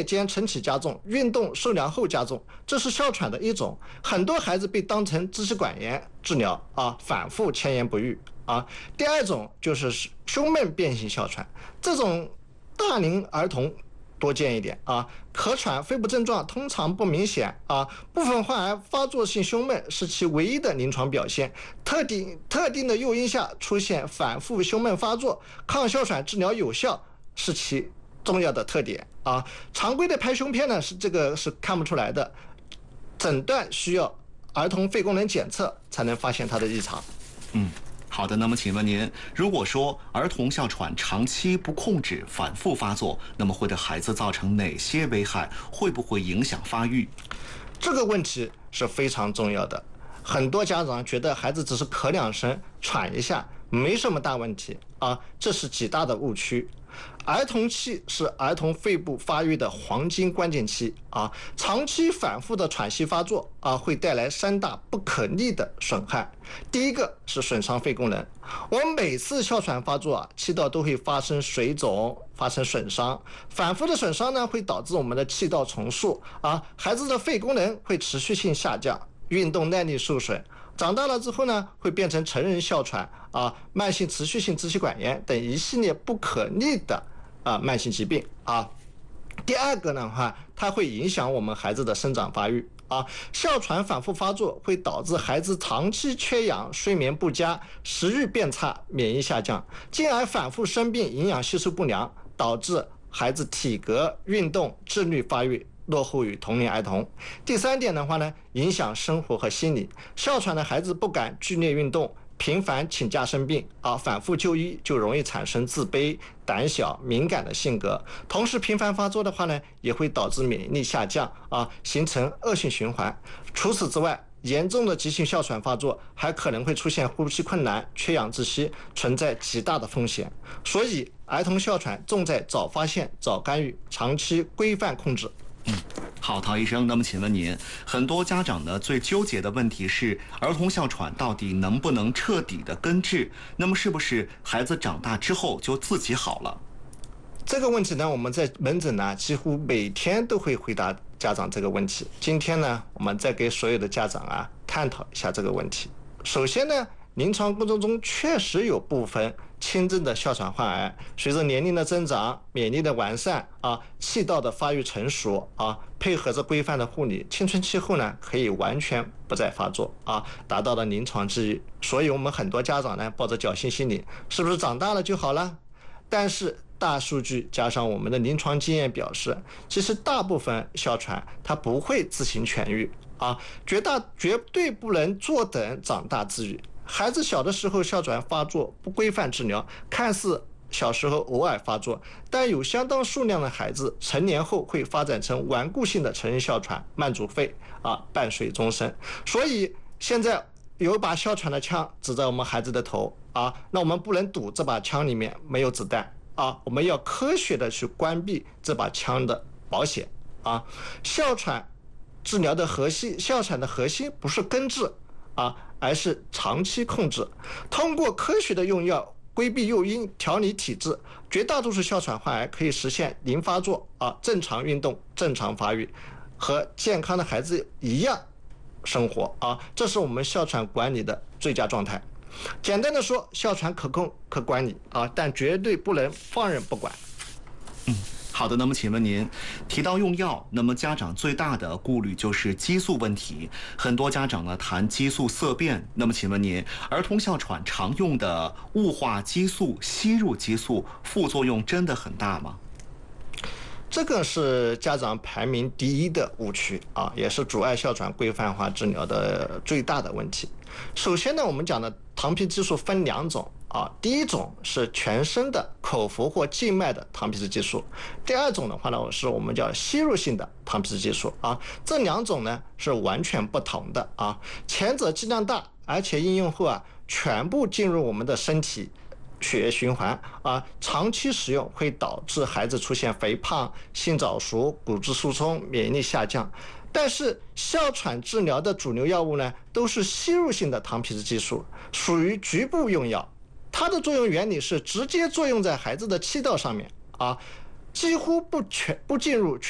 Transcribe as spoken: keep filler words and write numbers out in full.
夜间晨起加重，运动受凉后加重，这是哮喘的一种。很多孩子被当成支气管炎治疗啊，反复千言不愈啊。第二种就是胸闷变性哮喘，这种大龄儿童多见一点啊，咳喘肺部症状通常不明显啊，部分患儿发作性胸闷是其唯一的临床表现，特定特定的诱因下出现反复胸闷发作，抗哮喘治疗有效是其重要的特点啊。常规的拍胸片呢是这个是看不出来的，诊断需要儿童肺功能检测才能发现它的异常。 嗯。好的，那么请问您，如果说儿童哮喘长期不控制、反复发作，那么会对孩子造成哪些危害？会不会影响发育？ 这个问题是非常重要的。很多家长觉得孩子只是咳两声、喘一下，没什么大问题啊，这是极大的误区。儿童期是儿童肺部发育的黄金关键期啊，长期反复的喘息发作啊，会带来三大不可逆的损害。第一个是损伤肺功能，我们每次哮喘发作啊，气道都会发生水肿，发生损伤，反复的损伤呢，会导致我们的气道重塑啊，孩子的肺功能会持续性下降，运动耐力受损。长大了之后呢，会变成成人哮喘啊、慢性持续性支气管炎等一系列不可逆的啊慢性疾病啊。第二个的话，它会影响我们孩子的生长发育啊。哮喘反复发作会导致孩子长期缺氧、睡眠不佳、食欲变差、免疫下降，进而反复生病、营养吸收不良，导致孩子体格、运动、智力发育落后于同龄儿童。第三点的话呢，影响生活和心理。哮喘的孩子不敢剧烈运动，频繁请假生病啊，反复就医就容易产生自卑、胆小、敏感的性格。同时频繁发作的话呢，也会导致免疫力下降啊，形成恶性循环。除此之外，严重的急性哮喘发作还可能会出现呼吸困难、缺氧窒息，存在极大的风险。所以，儿童哮喘重在早发现、早干预，长期规范控制。 嗯，好，陶医生，那么请问您，很多家长呢最纠结的问题是，儿童哮喘到底能不能彻底的根治？那么是不是孩子长大之后就自己好了？ 这个问题呢，我们在门诊呢几乎每天都会回答家长这个问题。今天呢，我们再给所有的家长啊探讨一下这个问题。首先呢，临床过程中确实有部分轻症的哮喘患儿，随着年龄的增长、免疫力的完善啊、气道的发育成熟啊，配合着规范的护理，青春期后呢可以完全不再发作啊，达到了临床治愈。所以我们很多家长呢抱着侥幸心理，是不是长大了就好了？但是大数据加上我们的临床经验表示，其实大部分哮喘它不会自行痊愈啊，绝大绝对不能坐等长大治愈。孩子小的时候哮喘发作不规范治疗，看似小时候偶尔发作，但有相当数量的孩子成年后会发展成顽固性的成人哮喘、慢阻肺啊，伴随终身。所以现在有一把哮喘的枪指在我们孩子的头啊，那我们不能赌这把枪里面没有子弹啊，我们要科学的去关闭这把枪的保险啊。哮喘治疗的核心，哮喘的核心不是根治啊，而是长期控制。通过科学的用药，规避诱因，调理体质，绝大多数哮喘患儿可以实现零发作啊，正常运动、正常发育，和健康的孩子一样生活啊。这是我们哮喘管理的最佳状态。简单的说，哮喘可控可管理啊，但绝对不能放任不管。 嗯。好的，那么请问您提到用药，那么家长最大的顾虑就是激素问题。很多家长呢谈激素色变，那么请问您，儿童哮喘常用的雾化激素、吸入激素，副作用真的很大吗？ 这个是家长排名第一的误区啊，也是阻碍哮喘规范化治疗的最大的问题。首先呢，我们讲的糖皮激素分两种啊，第一种是全身的口服或静脉的糖皮质激素，第二种的话呢是我们叫吸入性的糖皮质激素啊，这两种呢是完全不同的啊，前者剂量大，而且应用后啊全部进入我们的身体血液循环啊，长期使用会导致孩子出现肥胖、性早熟、骨质疏松、免疫力下降。但是哮喘治疗的主流药物呢，都是吸入性的糖皮质激素，属于局部用药，它的作用原理是直接作用在孩子的气道上面啊，几乎不全不进入